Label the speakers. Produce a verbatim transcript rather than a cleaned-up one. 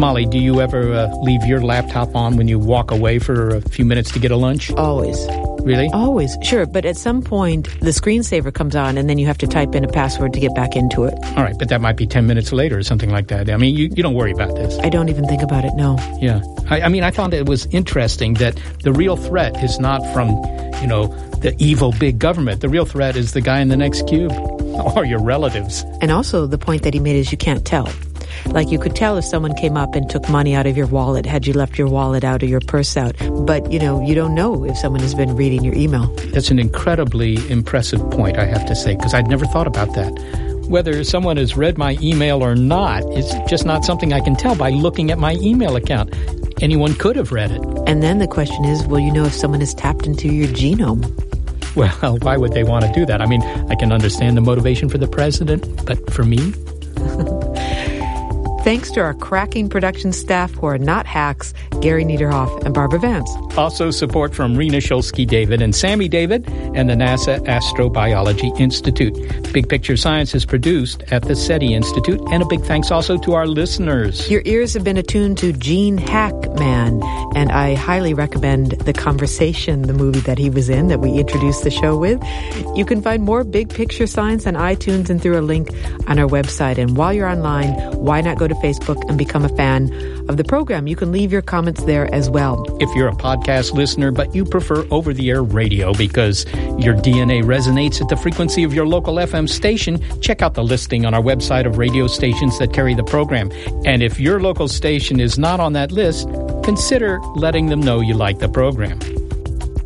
Speaker 1: Molly, do you ever uh, leave your laptop on when you walk away for a few minutes to get a lunch?
Speaker 2: Always.
Speaker 1: Really?
Speaker 2: Always. Sure. But at some point, the screensaver comes on, and then you have to type in a password to get back into it.
Speaker 1: All right, but that might be ten minutes later or something like that. I mean, you, you don't worry about this.
Speaker 2: I don't even think about it, no.
Speaker 1: Yeah. I, I mean, I found it was interesting that the real threat is not from, you know, the evil big government. The real threat is the guy in the next cube or your relatives.
Speaker 2: And also the point that he made is you can't tell. Like, you could tell if someone came up and took money out of your wallet, had you left your wallet out or your purse out. But, you know, you don't know if someone has been reading your email.
Speaker 1: That's an incredibly impressive point, I have to say, because I'd never thought about that. Whether someone has read my email or not, it's just not something I can tell by looking at my email account. Anyone could have read it.
Speaker 2: And then the question is, will you know if someone has tapped into your genome?
Speaker 1: Well, why would they want to do that? I mean, I can understand the motivation for the president, but for me?
Speaker 2: Thanks to our cracking production staff who are not hacks, Gary Niederhoff and Barbara Vance.
Speaker 1: Also support from Rena Shulsky-David and Sammy David and the NASA Astrobiology Institute. Big Picture Science is produced at the SETI Institute, and a big thanks also to our listeners.
Speaker 2: Your ears have been attuned to Gene Hackman, and I highly recommend The Conversation, the movie that he was in that we introduced the show with. You can find more Big Picture Science on iTunes and through a link on our website. And while you're online, why not go to Facebook and become a fan of the program? You can leave your comments there as well.
Speaker 1: If you're a podcast listener, but you prefer over-the-air radio because your D N A resonates at the frequency of your local F M station, check out the listing on our website of radio stations that carry the program. And if your local station is not on that list, consider letting them know you like the program.